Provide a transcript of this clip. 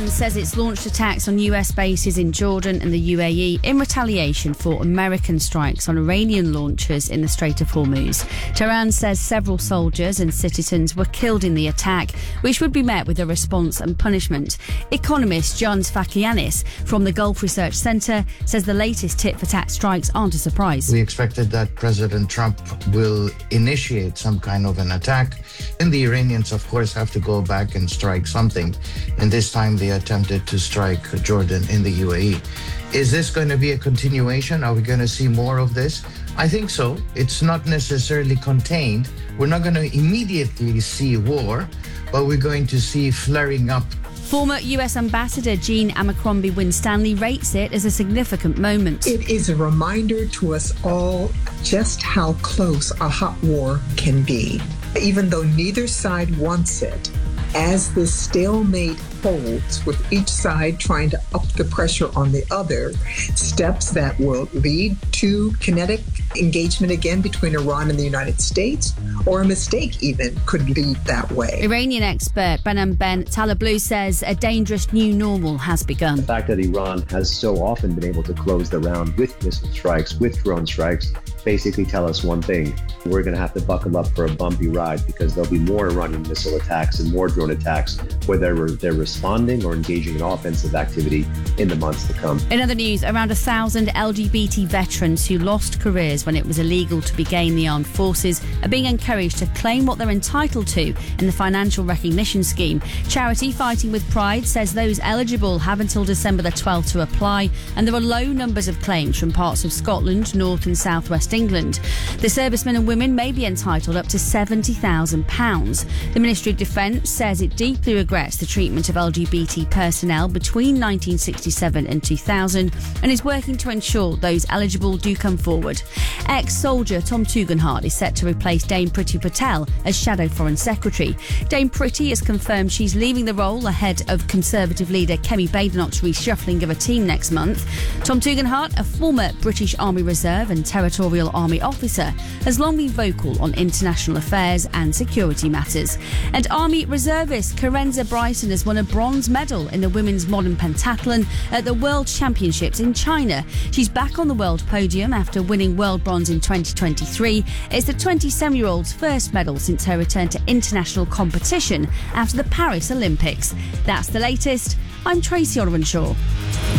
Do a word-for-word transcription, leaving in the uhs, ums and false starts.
Iran says it's launched attacks on U S bases in Jordan and the U A E in retaliation for American strikes on Iranian launchers in the Strait of Hormuz. Tehran says several soldiers and citizens were killed in the attack, which would be met with a response and punishment. Economist John Sfakianis from the Gulf Research Centre says the latest tit-for-tat strikes aren't a surprise. We expected that President Trump will initiate some kind of an attack, and the Iranians, of course, have to go back and strike something. And this time they attempted to strike Jordan in the U A E. Is this going to be a continuation? Are we going to see more of this? I think so. It's not necessarily contained. We're not going to immediately see war, but we're going to see flaring up. Former U S Ambassador Jean Abercrombie Winstanley rates it as a significant moment. It is a reminder to us all just how close a hot war can be. Even though neither side wants it, as this stalemate holds, with each side trying to up the pressure on the other, steps that will lead to kinetic engagement again between Iran and the United States, or a mistake even could lead that way. Iranian expert Behnam Ben Taleblu says a dangerous new normal has begun. The fact that Iran has so often been able to close the round with missile strikes, with drone strikes, basically tell us one thing. We're going to have to buckle up for a bumpy ride, because there'll be more Iranian missile attacks and more drone attacks, whether they're responding or engaging in offensive activity in the months to come. In other news, around a thousand L G B T veterans who lost careers when it was illegal to begin the armed forces are being encouraged to claim what they're entitled to in the financial recognition scheme. Charity Fighting with Pride says those eligible have until December the twelfth to apply, and there are low numbers of claims from parts of Scotland, North and South West England. The servicemen and women may be entitled up to seventy thousand pounds. The Ministry of Defence says it deeply regrets the treatment of L G B T personnel between nineteen sixty-seven and two thousand and is working to ensure those eligible do come forward. Ex-soldier Tom Tugendhat is set to replace Dame Priti Patel as Shadow Foreign Secretary. Dame Priti has confirmed she's leaving the role ahead of Conservative leader Kemi Badenoch's reshuffling of a team next month. Tom Tugendhat, a former British Army Reserve and Territorial Army officer, has long been vocal on international affairs and security matters. And Army reservist Karenza Bryson has won a bronze medal in the women's modern pentathlon at the World Championships in China. She's back on the world podium after winning world bronze in twenty twenty-three. It's the twenty-seven-year-old's first medal since her return to international competition after the Paris Olympics. That's the latest. I'm Tracy Oliver Shaw.